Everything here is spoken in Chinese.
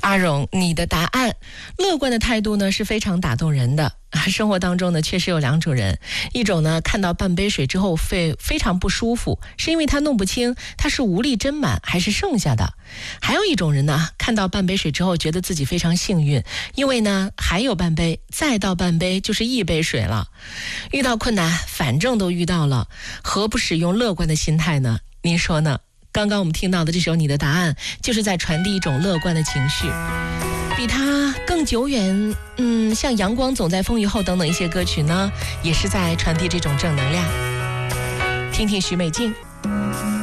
阿荣，你的答案，乐观的态度呢是非常打动人的。生活当中呢，确实有两种人，一种呢看到半杯水之后非常不舒服，是因为他弄不清他是无力斟满还是剩下的；还有一种人呢，看到半杯水之后觉得自己非常幸运，因为呢还有半杯，再倒半杯就是1杯水了。遇到困难，反正都遇到了，何不使用乐观的心态呢？您说呢？刚刚我们听到的这首《你的答案》，就是在传递一种乐观的情绪。比它更久远，像《阳光总在风雨后》等等一些歌曲呢，也是在传递这种正能量。听听许美静。